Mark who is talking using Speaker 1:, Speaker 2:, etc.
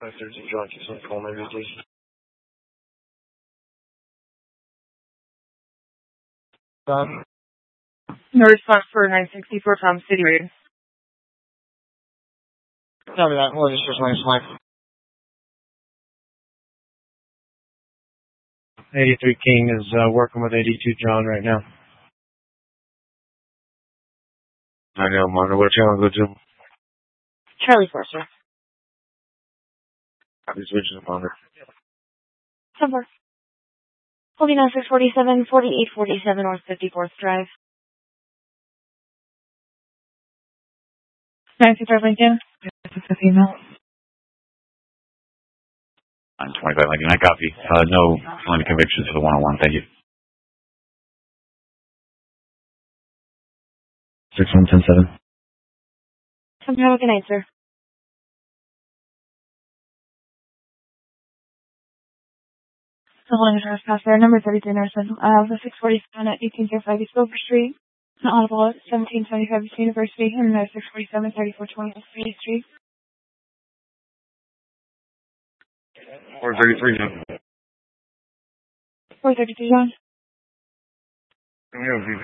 Speaker 1: 513 John, keep some call maybe, please.
Speaker 2: No response for 964 Tom City Raid.
Speaker 1: Tell me that. What is your name, Mike? 83 King is working with 82 John right now. I know, Martin. What you want to go to?
Speaker 2: Charlie Forster.
Speaker 1: Copy switching to Martin.
Speaker 2: 10-4. Holding on 647, 4847 North 54th Drive. 965 Lincoln. This is the female.
Speaker 3: 25 Lincoln, I copy. No felony convictions for the 101, thank you.
Speaker 1: 6117.
Speaker 2: Have a good night, sir. So holding a trespass there, number 33 Northland, the 647 at 1805 East Silver Street. An audible at 1775 East University, and 647 3420 East Street.
Speaker 1: 433 John.
Speaker 2: 432 John.
Speaker 1: Yeah,